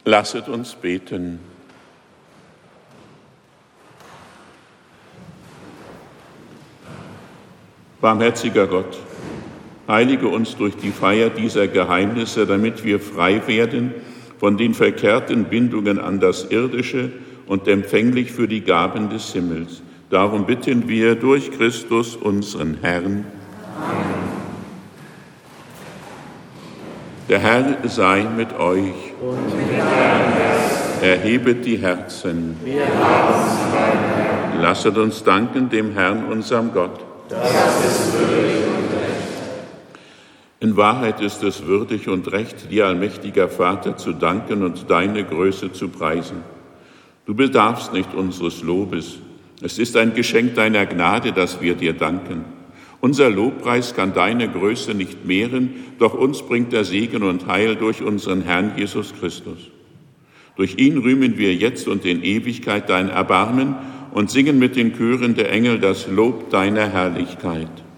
Lasset uns beten. Barmherziger Gott, heilige uns durch die Feier dieser Geheimnisse, damit wir frei werden von den verkehrten Bindungen an das Irdische und empfänglich für die Gaben des Himmels. Darum bitten wir durch Christus, unseren Herrn. Amen. Der Herr sei mit euch. Und mit deinem Geist. Erhebet die Herzen. Wir haben sie beim Herrn. Lasset uns danken dem Herrn, unserem Gott. Das ist würdig und recht. In Wahrheit ist es würdig und recht, dir, allmächtiger Vater, zu danken und deine Größe zu preisen. Du bedarfst nicht unseres Lobes. Es ist ein Geschenk deiner Gnade, dass wir dir danken. Unser Lobpreis kann deine Größe nicht mehren, doch uns bringt der Segen und Heil durch unseren Herrn Jesus Christus. Durch ihn rühmen wir jetzt und in Ewigkeit dein Erbarmen und singen mit den Chören der Engel das Lob deiner Herrlichkeit.